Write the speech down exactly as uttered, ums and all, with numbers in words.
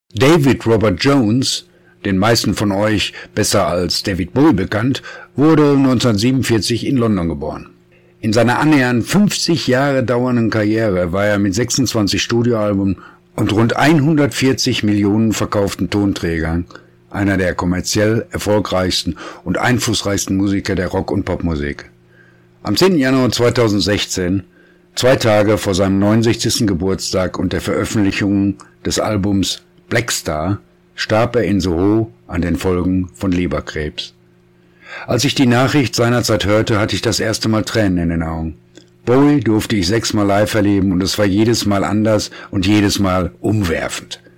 David Robert Jones, den meisten von euch besser als David Bowie bekannt, wurde neunzehnhundertsiebenundvierzig in London geboren. In seiner annähernd fünfzig Jahre dauernden Karriere war er mit sechsundzwanzig Studioalben und rund hundertvierzig Millionen verkauften Tonträgern einer der kommerziell erfolgreichsten und einflussreichsten Musiker der Rock- und Popmusik. Am zehnten Januar zweitausendsechzehn, zwei Tage vor seinem neunundsechzigsten Geburtstag und der Veröffentlichung des Albums Black Star, starb er in Soho an den Folgen von Leberkrebs. Als ich die Nachricht seinerzeit hörte, hatte ich das erste Mal Tränen in den Augen. Bowie durfte ich sechsmal live erleben und es war jedes Mal anders und jedes Mal umwerfend.